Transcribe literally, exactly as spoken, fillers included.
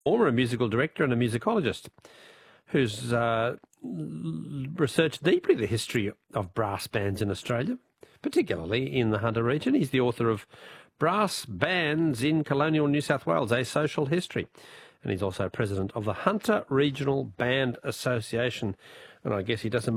former a musical director and a musicologist who's uh, researched deeply the history of brass bands in Australia, particularly in the Hunter region. He's the author of Brass Bands in Colonial New South Wales, A Social History. And he's also president of the Hunter Regional Band Association. And I guess he doesn't